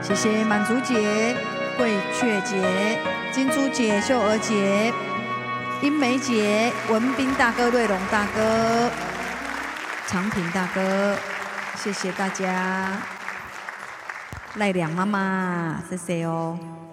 谢谢满足姐、桂雀姐、金珠姐、秀娥姐、英梅姐、文斌大哥、瑞龙大哥、长平大哥，谢谢大家。赖良妈妈，谢谢哦。